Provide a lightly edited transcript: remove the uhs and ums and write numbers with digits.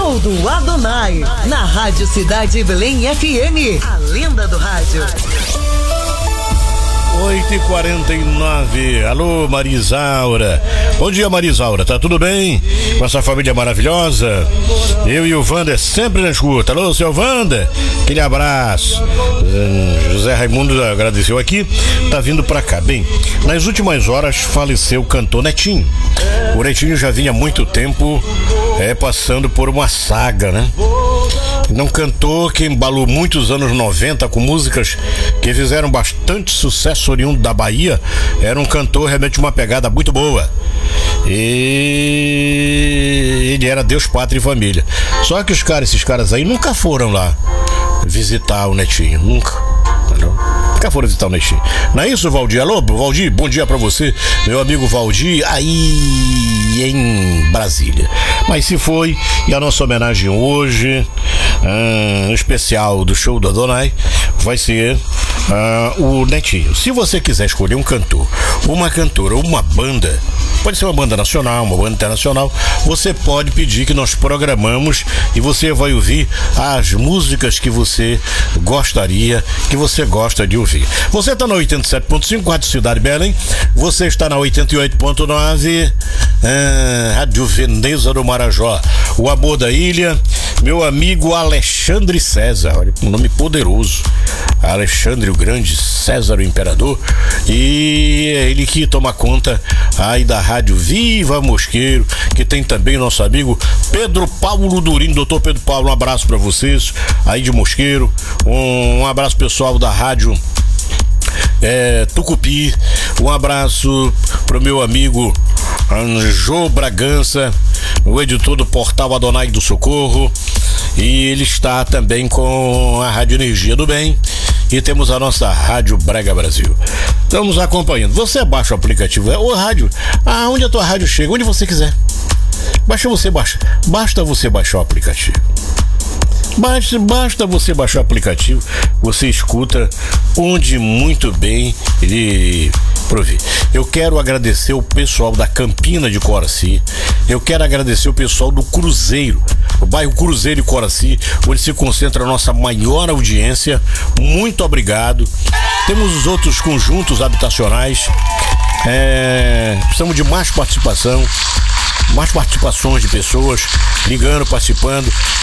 Show do Adonai, na Rádio Cidade Belém FM, a lenda do rádio. 8h49. Alô, Marisaura. Bom dia, Marisaura. Tá tudo bem? Com essa família maravilhosa? Eu e o Wander sempre na escuta. Alô, seu Wander. Aquele abraço. José Raimundo agradeceu aqui. Tá vindo pra cá. Bem, nas últimas horas faleceu o cantor Netinho. O Netinho já vinha há muito tempo passando por uma saga, né? Um cantor que embalou muitos anos 90 com músicas que fizeram bastante sucesso oriundo da Bahia. Era um cantor realmente uma pegada muito boa. E ele era Deus, Pátria e Família. Só que esses caras aí nunca foram lá visitar o Netinho. Nunca. Entendeu? Nunca foram visitar o Netinho. Não é isso, Valdir? Alô, Valdir, bom dia pra você, meu amigo Valdir, aí em Brasília. Mas se foi, e a nossa homenagem hoje, especial do Show do Adonai, vai ser o Netinho. Se você quiser escolher um cantor, uma cantora ou uma banda, pode ser uma banda nacional, uma banda internacional, você pode pedir que nós programamos e você vai ouvir as músicas que você gostaria, que você gosta de ouvir. Você está na 87.5, Rádio Cidade Belém, você está na 88.9, Rádio Veneza do Marajó, o amor da ilha, meu amigo Alexandre César, olha, um nome poderoso, Alexandre o Grande, César o Imperador, e é ele que toma conta aí da Rádio Viva Mosqueiro, que tem também o nosso amigo Pedro Paulo Durim. Doutor Pedro Paulo, um abraço para vocês aí de Mosqueiro, um abraço pessoal da Rádio Tucupi, um abraço pro meu amigo Jô Bragança, o editor do portal Adonai do Socorro, e ele está também com a Rádio Energia do Bem, e temos a nossa Rádio Brega Brasil. Estamos acompanhando. Você baixa o aplicativo, o rádio, onde a tua rádio chega, onde você quiser. Basta você baixar o aplicativo. Basta você baixar o aplicativo, você escuta onde muito bem ele provê. Eu quero agradecer o pessoal da Campina de Coraci, eu quero agradecer o pessoal do Cruzeiro, o bairro Cruzeiro e Coraci, onde se concentra a nossa maior audiência. Muito obrigado. Temos os outros conjuntos habitacionais, precisamos de mais participações de pessoas ligando, participando.